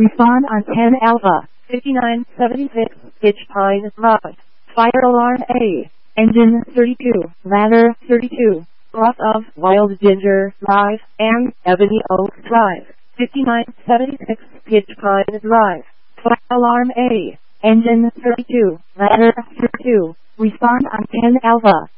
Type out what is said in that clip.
Respond on 10 Alpha. 5976, Pitch Pine Mod. Fire alarm A. Engine 32. Ladder 32. Broth of Wild Ginger Drive and Ebony Oak Drive. 5976, Pitch Pine Drive. Fire alarm A. Engine 32. Ladder 32. Respond on 10 Alpha.